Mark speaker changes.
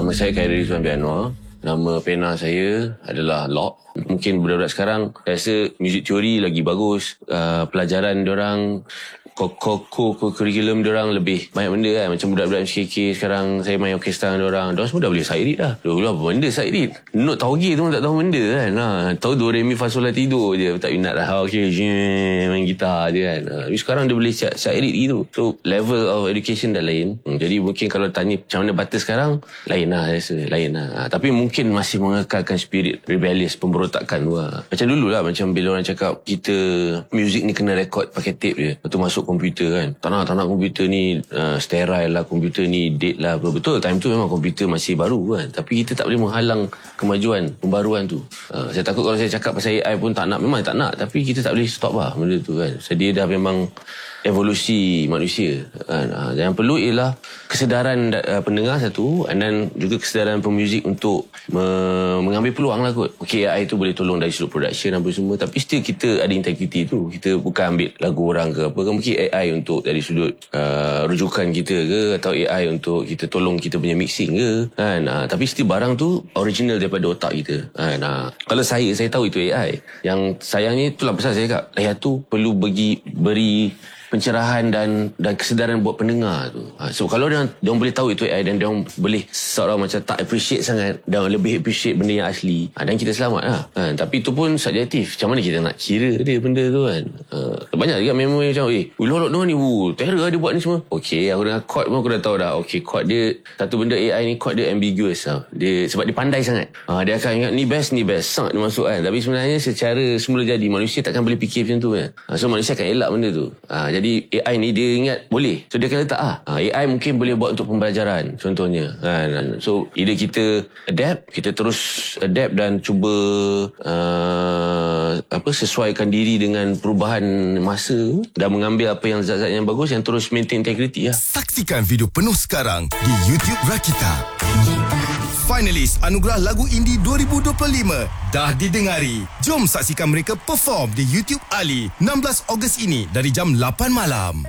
Speaker 1: Nama saya Khairi Rizwan Anwar. Nama pena saya adalah Lock. Mungkin budak-budak sekarang rasa music teori lagi bagus. Pelajaran diorang, kurikulum diorang lebih banyak benda kan. Macam budak-budak MCK sekarang, saya main orkestra dengan diorang semua dah boleh sight read dah. Dulu apa benda sight read? Note tauge tu pun tak tahu benda kan. Tahu do re mi fa sol la ti do je, tak minat dah. Okay, main gitar je kan. Tapi sekarang dia boleh sight read gitu. So level of education dah lain. Jadi mungkin kalau tanya macam mana Bata sekarang, lain lah rasa, lain lah. Tapi mungkin masih mengekalkan spirit rebellious, pemberontakan tu lah. Macam dulu lah, macam bila orang cakap kita muzik ni kena rekod pakai tape je, lepas tu masuk komputer kan. Tak nak komputer ni sterile lah, komputer ni date lah. Betul, time tu memang komputer masih baru kan. Tapi kita tak boleh menghalang kemajuan, pembaruan tu. Saya takut kalau saya cakap pasal AI pun tak nak, memang tak nak. Tapi kita tak boleh stop lah benda tu kan. Dia dah memang evolusi manusia kan. Yang perlu ialah kesedaran pendengar satu, and then juga kesedaran pemuzik untuk mengambil peluang lah kot. Okay, AI tu boleh tolong dari sudut production apa semua, tapi still kita ada integriti tu. Kita bukan ambil lagu orang ke apa kan. Mungkin AI untuk dari sudut rujukan kita ke, atau AI untuk kita tolong kita punya mixing ke kan. Tapi still barang tu original daripada otak kita kan. Kalau saya tahu itu AI. Yang sayangnya itulah pasal saya cakap AI tu perlu beri pencerahan dan kesedaran buat pendengar tu. So kalau dia boleh tahu itu AI dan dia boleh seorang macam tak appreciate sangat dan lebih appreciate benda yang asli, dan kita selamat lah. Tapi itu pun subjektif. Macam mana kita nak kira dia benda tu kan. Banyak juga memori macam ulolok ni terror dia buat ni semua. Okay, aku dengar chord pun aku dah tahu dah. Okay, chord dia, satu benda AI ni chord dia ambiguous tau. Sebab dia pandai sangat. Dia akan ingat ni best sangat dia masuk kan. Tapi sebenarnya secara semula jadi manusia takkan boleh fikir macam tu kan. So manusia akan elak benda tu. Jadi AI ni dia ingat boleh, so dia akan letak AI mungkin boleh buat untuk pembelajaran contohnya kan. So either kita terus adapt dan cuba sesuaikan diri dengan perubahan masa dan mengambil apa yang zat-zat yang bagus, yang terus maintain integriti lah.
Speaker 2: Saksikan video penuh sekarang di YouTube Rakita. Finalis Anugerah Lagu Indie 2025 dah didengari. Jom saksikan mereka perform di YouTube Ali 16 Ogos ini dari jam 8 malam.